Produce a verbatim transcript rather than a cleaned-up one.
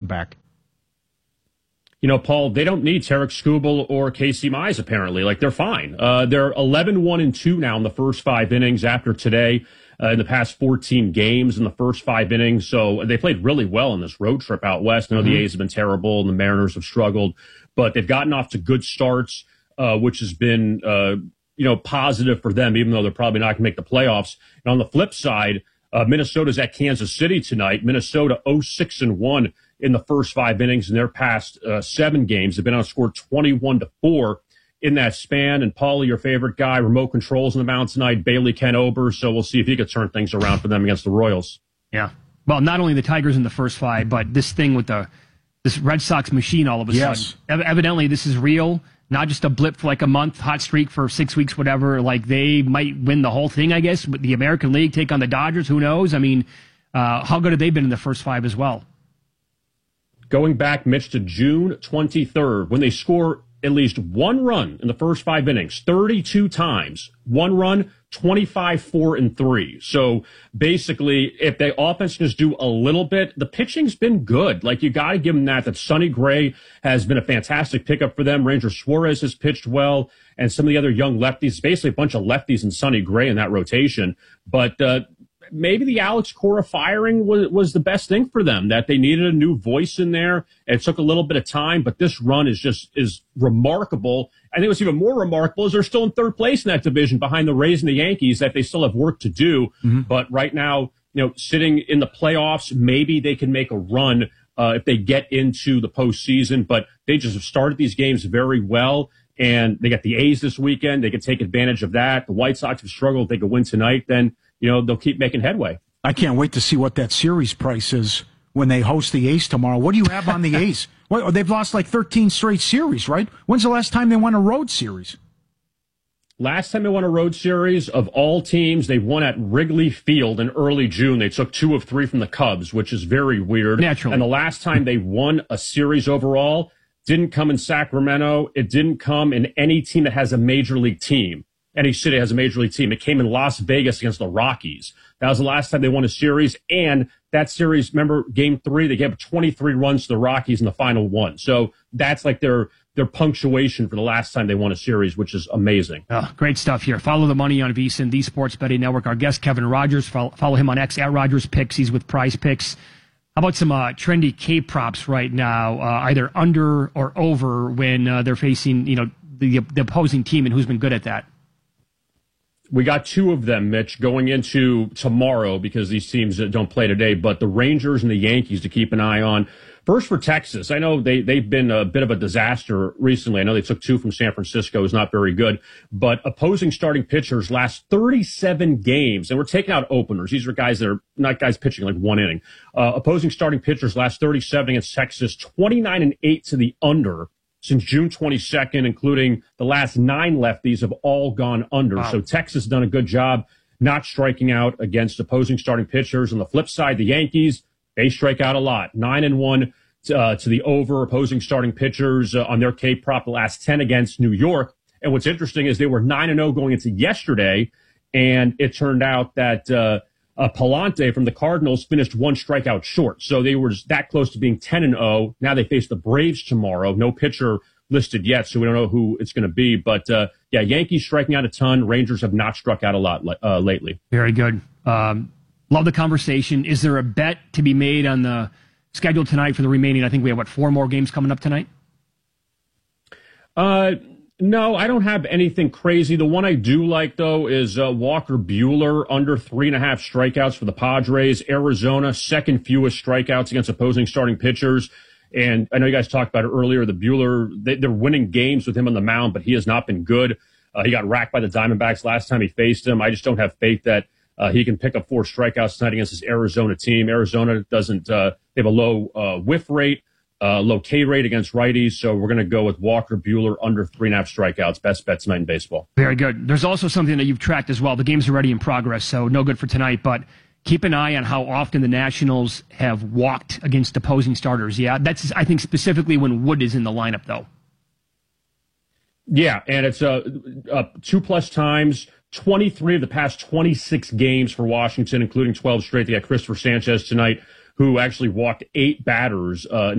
back. You know, Paul, they don't need Tarek Skubal or Casey Mize, apparently. Like, they're fine. Uh, they're eleven one and two now in the first five innings after today, uh, in the past fourteen games in the first five innings. So they played really well in this road trip out west. I know mm-hmm. the A's have been terrible and the Mariners have struggled, but they've gotten off to good starts, uh, which has been, uh, you know, positive for them, even though they're probably not going to make the playoffs. And on the flip side, uh, Minnesota's at Kansas City tonight. Minnesota oh six and one in the first five innings in their past uh, seven games. They've been outscored twenty-one to four in that span. And Paulie, your favorite guy, remote controls in the mound tonight, Bailey Ken Ober. So we'll see if he could turn things around for them against the Royals. Yeah. Well, not only the Tigers in the first five, but this thing with the this Red Sox machine all of a yes. sudden. Ev- evidently, this is real. Not just a blip for like a month, hot streak for six weeks, whatever. Like they might win the whole thing, I guess. But the American League take on the Dodgers. Who knows? I mean, uh, how good have they been in the first five as well? Going back, Mitch, to June twenty-third, when they score at least one run in the first five innings, thirty-two times, one run, twenty-five, four, and three. So basically, if the offense can just do a little bit, the pitching's been good. Like, you got to give them that. That Sonny Gray has been a fantastic pickup for them. Ranger Suarez has pitched well, and some of the other young lefties, basically a bunch of lefties and Sonny Gray in that rotation. But, uh, maybe the Alex Cora firing was, was the best thing for them, that they needed a new voice in there. It took a little bit of time, but this run is just is remarkable. I think what's even more remarkable is they're still in third place in that division behind the Rays and the Yankees, that they still have work to do. Mm-hmm. But right now, you know, sitting in the playoffs, maybe they can make a run uh, if they get into the postseason. But they just have started these games very well. And they got the A's this weekend. They can take advantage of that. The White Sox have struggled. If they could win tonight, then, you know, they'll keep making headway. I can't wait to see what that series price is when they host the A's tomorrow. What do you have on the A's? Well, they've lost like thirteen straight series, right? When's the last time they won a road series? Last time they won a road series of all teams, they won at Wrigley Field in early June. They took two of three from the Cubs, which is very weird. Naturally. And the last time they won a series overall didn't come in Sacramento. It didn't come in any team that has a major league team. Any city has a major league team. It came in Las Vegas against the Rockies. That was the last time they won a series. And that series, remember, game three, they gave twenty-three runs to the Rockies in the final one. So that's like their their punctuation for the last time they won a series, which is amazing. Oh, great stuff here. Follow the money on VSiN, the Sports Betting Network. Our guest, Kevin Rogers. Follow, follow him on X at Rogers Picks. He's with Prize Picks. How about some uh, trendy K props right now, uh, either under or over when uh, they're facing, you know, the, the opposing team, and who's been good at that? We got two of them, Mitch, going into tomorrow because these teams don't play today, but the Rangers and the Yankees to keep an eye on. First for Texas. I know they, they've been a bit of a disaster recently. I know they took two from San Francisco. It's not very good. But opposing starting pitchers last thirty-seven games, and we're taking out openers. These are guys that are not guys pitching like one inning. Uh, opposing starting pitchers last thirty-seven against Texas, twenty-nine and eight to the under since June twenty-second, including the last nine lefties have all gone under. Wow. So Texas has done a good job not striking out against opposing starting pitchers. On the flip side, the Yankees, they strike out a lot. Nine and one uh, to the over opposing starting pitchers uh, on their K prop the last ten against New York. And what's interesting is they were nine and zero going into yesterday, and it turned out that uh, uh, Palante from the Cardinals finished one strikeout short. So they were that close to being ten and zero. Now they face the Braves tomorrow. No pitcher listed yet, so we don't know who it's going to be. But uh, yeah, Yankees striking out a ton. Rangers have not struck out a lot uh, lately. Very good. Um, Love the conversation. Is there a bet to be made on the schedule tonight for the remaining? I think we have, what, four more games coming up tonight? Uh, no, I don't have anything crazy. The one I do like, though, is uh, Walker Buehler under three and a half strikeouts for the Padres. Arizona, second fewest strikeouts against opposing starting pitchers. And I know you guys talked about it earlier. The Buehler, they, they're winning games with him on the mound, but he has not been good. Uh, he got racked by the Diamondbacks last time he faced him. I just don't have faith that Uh, he can pick up four strikeouts tonight against his Arizona team. Arizona doesn't, uh, they have a low uh, whiff rate, uh, low K rate against righties. So we're going to go with Walker Buehler under three and a half strikeouts. Best bet tonight in baseball. Very good. There's also something that you've tracked as well. The game's already in progress, so no good for tonight, but keep an eye on how often the Nationals have walked against opposing starters. Yeah, that's, I think, specifically when Wood is in the lineup, though. Yeah, and it's uh, uh, two plus times. twenty-three of the past twenty-six games for Washington, including twelve straight. They got Christopher Sanchez tonight, who actually walked eight batters uh,